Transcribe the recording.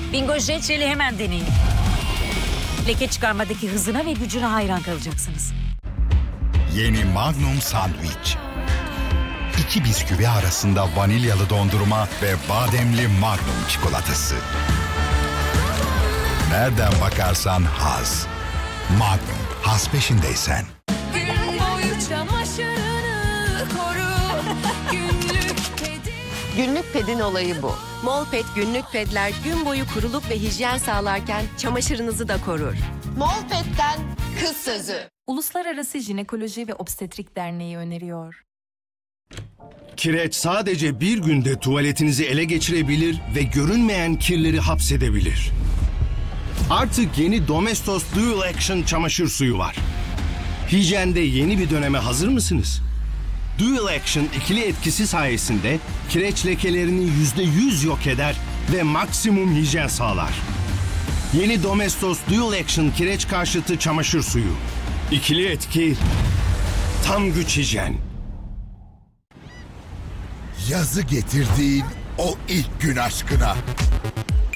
Bingo Jet Jel'i hemen deneyin. Leke çıkarmadaki hızına ve gücüne hayran kalacaksınız. Yeni Magnum Sandwich. 2 bisküvi arasında vanilyalı dondurma ve bademli Magnum çikolatası. Nereden bakarsan haz. Magnum, haz peşindeysen. Gün boyu çamaşırını koru. Günlük pedin olayı bu. Molped günlük pedler gün boyu kuruluk ve hijyen sağlarken çamaşırınızı da korur. Molped'den kız sözü. Uluslararası Jinekoloji ve Obstetrik Derneği öneriyor. Kireç sadece bir günde tuvaletinizi ele geçirebilir ve görünmeyen kirleri hapsedebilir. Artık yeni Domestos Dual Action çamaşır suyu var. Hijyende yeni bir döneme hazır mısınız? Dual Action ikili etkisi sayesinde kireç lekelerini %100 yok eder ve maksimum hijyen sağlar. Yeni Domestos Dual Action kireç karşıtı çamaşır suyu. İkili etki, tam güç hijyen. Yazı getirdiğin o ilk gün aşkına.